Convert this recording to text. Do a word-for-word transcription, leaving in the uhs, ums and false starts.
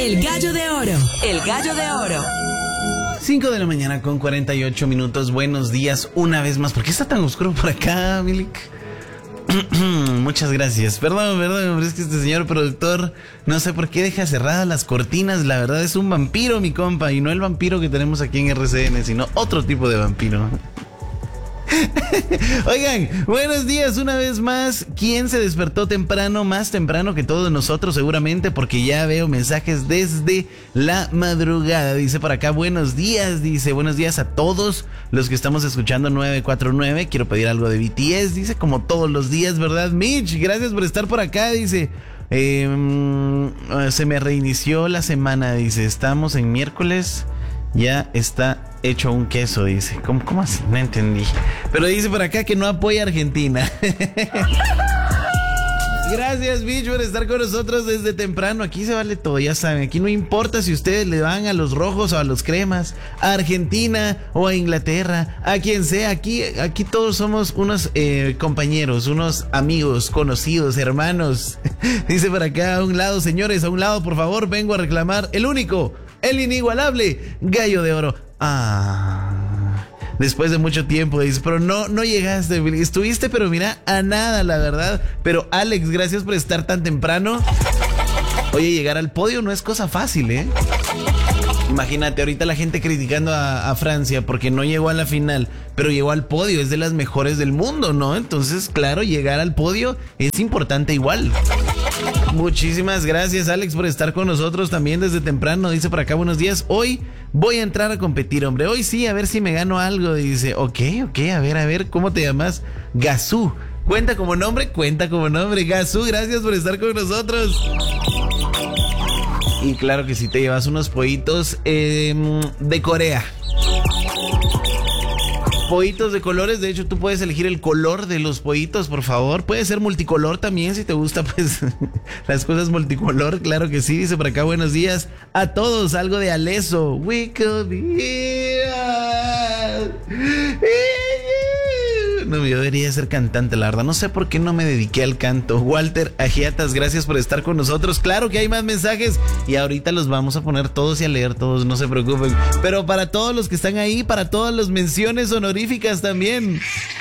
El Gallo de Oro. El Gallo de Oro. cinco de la mañana con cuarenta y ocho minutos. Buenos días una vez más. ¿Por qué está tan oscuro por acá, Milik? Muchas gracias. Perdón, perdón, pero es que este señor productor no sé por qué deja cerradas las cortinas. La verdad es un vampiro, mi compa. Y no el vampiro que tenemos aquí en R C N, sino otro tipo de vampiro. Oigan, buenos días una vez más. ¿Quién se despertó temprano? Más temprano que todos nosotros seguramente, porque ya veo mensajes desde la madrugada. Dice por acá, buenos días. Dice, buenos días a todos los que estamos escuchando nueve cuatro nueve. Quiero pedir algo de B T S. Dice, como todos los días, ¿verdad, Mitch? Gracias por estar por acá. Dice, eh, se me reinició la semana. Dice, estamos en miércoles. Ya está hecho un queso, dice. ¿Cómo, cómo así? No entendí. Pero dice por acá que no apoya a Argentina. Gracias, Mitch, por estar con nosotros desde temprano. Aquí se vale todo, ya saben. Aquí no importa si ustedes le van a los rojos o a los cremas, a Argentina o a Inglaterra, a quien sea. Aquí, aquí todos somos unos eh, compañeros, unos amigos, conocidos, hermanos. Dice por acá, a un lado, señores, a un lado, por favor, vengo a reclamar el único, el inigualable Gallo de Oro. Ah, después de mucho tiempo, dice, pero no, no llegaste, estuviste, pero mira, a nada, la verdad. Pero Alex, gracias por estar tan temprano. Oye, llegar al podio no es cosa fácil, ¿eh? Imagínate, ahorita la gente criticando a, a Francia porque no llegó a la final, pero llegó al podio, es de las mejores del mundo, ¿no? Entonces, claro, llegar al podio es importante igual. Muchísimas gracias, Alex, por estar con nosotros también desde temprano. Dice por acá, buenos días, hoy voy a entrar a competir, hombre. Hoy sí, a ver si me gano algo. Dice, ok, ok, a ver, a ver, ¿cómo te llamas? Gazú. ¿Cuenta como nombre? Cuenta como nombre. Gazú, gracias por estar con nosotros. Y claro que sí, te llevas unos pollitos eh, de Corea. Pollitos de colores, de hecho tú puedes elegir el color de los pollitos, por favor. Puede ser multicolor también, si te gusta pues las cosas multicolor, claro que sí. Dice por acá, buenos días a todos, algo de Aleso. We could be No, yo debería ser cantante, la verdad. No sé por qué no me dediqué al canto. Walter Agiatas, gracias por estar con nosotros. Claro que hay más mensajes y ahorita los vamos a poner todos y a leer todos, no se preocupen. Pero para todos los que están ahí, para todas las menciones honoríficas también.